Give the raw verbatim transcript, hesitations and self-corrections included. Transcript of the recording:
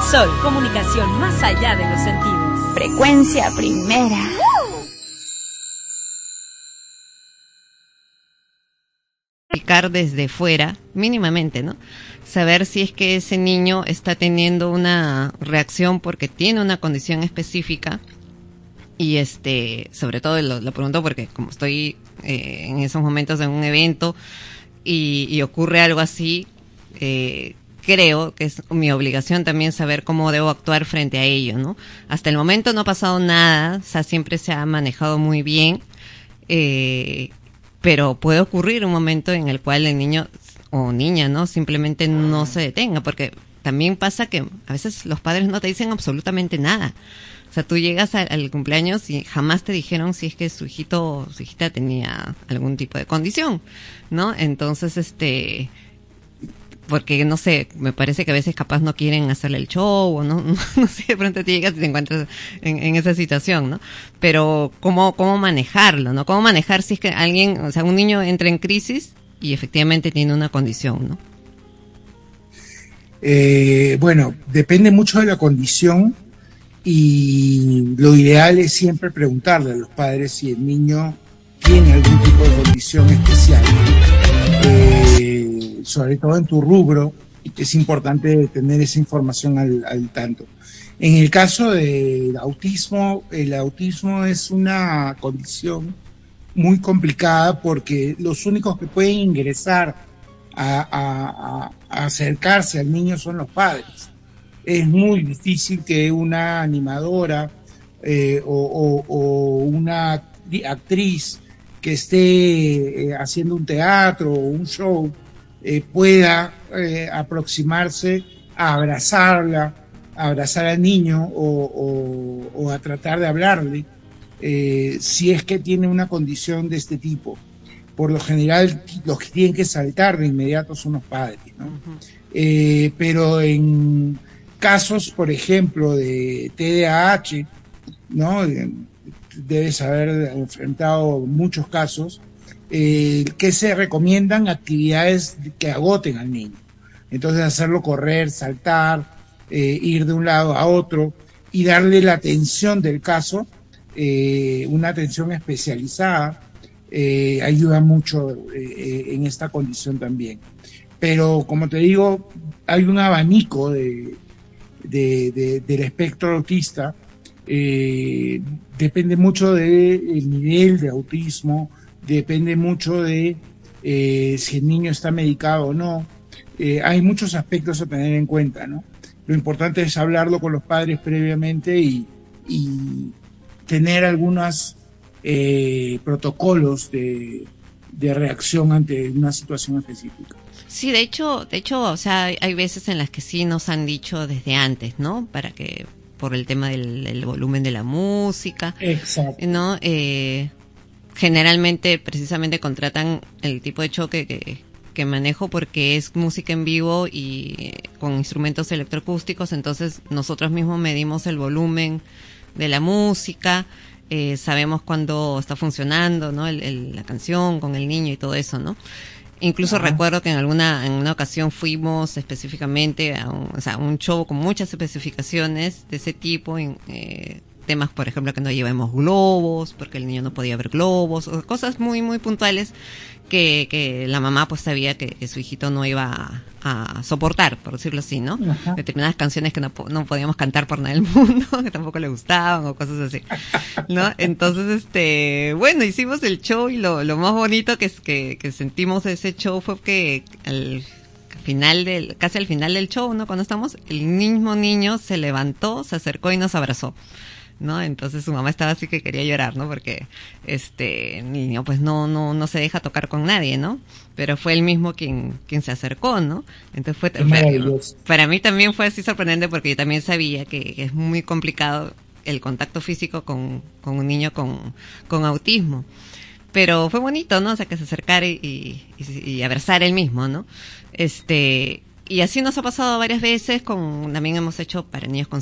Sol, comunicación más allá de los sentidos. Frecuencia primera. Explicar desde fuera, mínimamente, ¿no? Saber si es que ese niño está teniendo una reacción porque tiene una condición específica. Y este, sobre todo lo, lo pregunto porque como estoy eh, en esos momentos en un evento y, y ocurre algo así, eh, creo que es mi obligación también saber cómo debo actuar frente a ello, ¿no? Hasta el momento no ha pasado nada, o sea, siempre se ha manejado muy bien, eh, pero puede ocurrir un momento en el cual el niño o niña, ¿no? Simplemente no se detenga, porque también pasa que a veces los padres no te dicen absolutamente nada. O sea, tú llegas al, al cumpleaños y jamás te dijeron si es que su hijito o su hijita tenía algún tipo de condición, ¿no? Entonces, este, porque no sé, me parece que a veces capaz no quieren hacerle el show o no, no, no sé, de pronto te llegas y te encuentras en, en esa situación, ¿no? Pero cómo, cómo manejarlo, ¿no? Cómo manejar si es que alguien, o sea, un niño entra en crisis y efectivamente tiene una condición, ¿no? Eh, bueno, depende mucho de la condición. Y lo ideal es siempre preguntarle a los padres si el niño tiene algún tipo de condición especial, eh, sobre todo en tu rubro, y que es importante tener esa información al, al tanto. En el caso del autismo, el autismo es una condición muy complicada porque los únicos que pueden ingresar a, a, a, a acercarse al niño son los padres. Es muy difícil que una animadora eh, o, o, o una actriz que esté eh, haciendo un teatro o un show eh, pueda eh, aproximarse a abrazarla, a abrazar al niño o, o, o a tratar de hablarle eh, si es que tiene una condición de este tipo. Por lo general, los que tienen que saltar de inmediato son los padres, ¿no? Uh-huh. Eh, pero en casos, por ejemplo, de T D A H, ¿no? Debes haber enfrentado muchos casos, eh, que se recomiendan actividades que agoten al niño. Entonces, hacerlo correr, saltar, eh, ir de un lado a otro y darle la atención del caso, eh, una atención especializada, eh, ayuda mucho eh, en esta condición también. Pero, como te digo, hay un abanico de De, de, del espectro autista, eh, depende mucho del nivel de autismo, depende mucho de eh, si el niño está medicado o no. Eh, hay muchos aspectos a tener en cuenta, ¿no? Lo importante es hablarlo con los padres previamente y, y tener algunos eh, protocolos de, de reacción ante una situación específica. Sí, de hecho, de hecho, o sea, hay veces en las que sí nos han dicho desde antes, ¿no? Para que, por el tema del, del volumen de la música. Exacto. ¿No? Eh, generalmente, precisamente contratan el tipo de show que, que, que manejo porque es música en vivo y con instrumentos electroacústicos, entonces nosotros mismos medimos el volumen de la música, eh, sabemos cuándo está funcionando, ¿no? El, el, la canción con el niño y todo eso, ¿no? Incluso Ajá. recuerdo que en alguna en una ocasión fuimos específicamente a un, o sea, un show con muchas especificaciones de ese tipo, en, eh, temas, por ejemplo, que no llevemos globos, porque el niño no podía ver globos, o cosas muy, muy puntuales que, que la mamá pues sabía que, que su hijito no iba a, a soportar, por decirlo así, ¿no? Ajá. Determinadas canciones que no, no podíamos cantar por nada del mundo, que tampoco le gustaban, o cosas así, ¿no? Entonces, este, bueno, hicimos el show y lo, lo más bonito que, es que, que sentimos de ese show fue que al final del, casi al final del show, ¿no? Cuando estamos, el mismo niño se levantó, se acercó y nos abrazó, ¿no? Entonces su mamá estaba así que quería llorar, ¿no? Porque este niño pues no no no se deja tocar con nadie, ¿no? Pero fue él mismo quien quien se acercó, ¿no? Entonces fue, fue para mí también fue así sorprendente porque yo también sabía que es muy complicado el contacto físico con con un niño con con autismo. Pero fue bonito, ¿no? O sea, que se acercara y, y, y abrazar él mismo, ¿no? Este, y así nos ha pasado varias veces, con, también hemos hecho para niños con